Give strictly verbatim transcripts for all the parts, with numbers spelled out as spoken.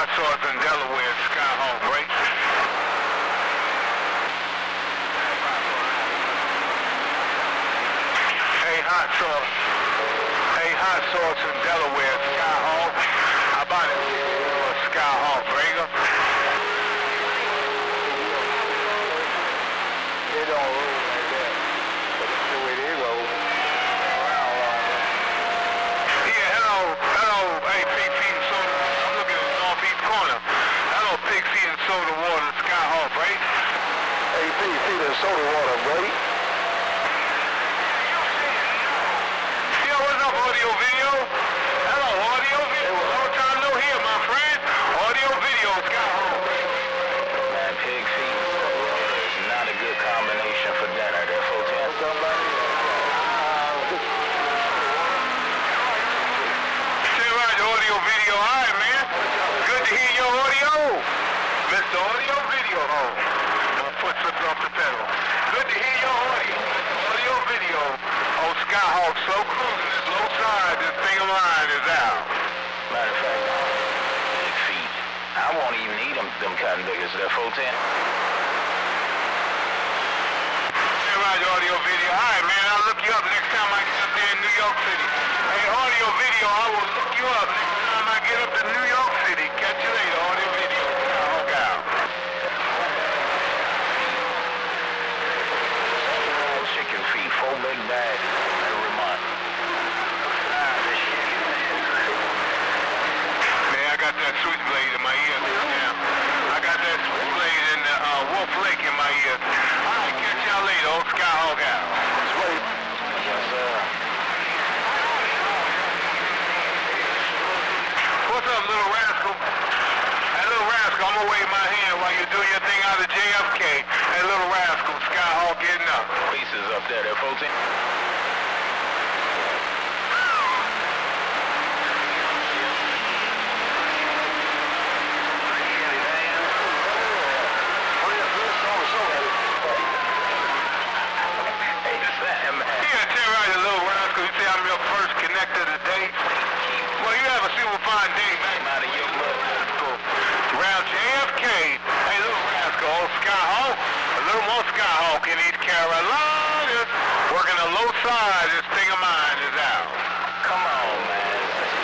Hot Sauce in Delaware, Skyhawk, right? Hey, Hot Sauce. Hey, Hot Sauce in Delaware, Skyhawk. How about it? Skyhawk, Rager? It don't roll like that. But it's the way they roll. Around like that. Yeah, hello. Hello, hey, Pig Feet and Soda. I'm looking at Northeast Corner. Hello, Pig Feet and Soda Water, Skyhawk, right? Hey, Pig Feet and Soda Water, right? Yo, what's up, audio video? Hello, audio video. Long time no hear, my friend. Audio video, Skyhawk. Man, Pig Feet and Soda Water is not a good combination for dinner. They're full ten. Somebody. Say right, the audio video. All right, man. Good to hear your audio. Mister Audio Video. Oh, my foot slipped off the pedal. Good to hear your audio. Audio video. Oh, Skyhawk, slow cruising. This low side, this thing of mine is out. Matter of fact, Pig Feet. I won't even eat them, them cotton diggers. They're full ten. Say right, the audio video. All right, man. I'll look you up next time I get up there in New York City. Hey, audio video. I will look you up next time I get up to New York City. Catch you later. Audio video. Skyhawk out. Chicken feet, four big bags every month. Man, I got that switchblade in my ear now. I got that switchblade in the uh, Wolf Lake in my ear. I'll catch y'all later. Old Skyhawk out. Wait. Yes, sir. What's up, little rascal? Hey, little rascal, I'm gonna wave my hand while you do your thing out of J F K. Hey, little rascal, Skyhawk getting up. Pieces up there, they're full ten. Hey, Sam. Yeah, tell right, the little rascal. You say I'm your first connector today. Well, you have a super fine day, man. Out of your blood. Around J F K. Hey, little rascal, old Skyhawk. A little more Skyhawk in East Carolina. Working the low side, this thing of mine is out. Come on, man.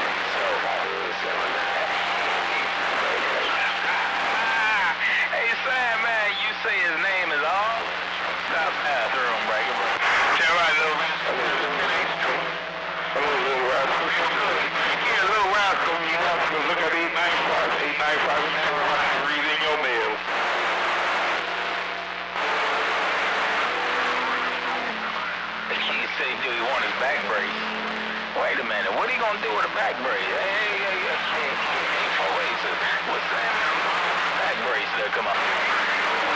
Hey, Sam, man, you say his name is all? Stop bathroom breaker, bro. Tell right, little rascal. Hello, little rascal. Yeah, little rascal. You have to look at eight ninety-five. eight ninety-five in Carolina. Read in your mail. He said he want his back brace. Wait a minute, what are you gonna do with a back brace?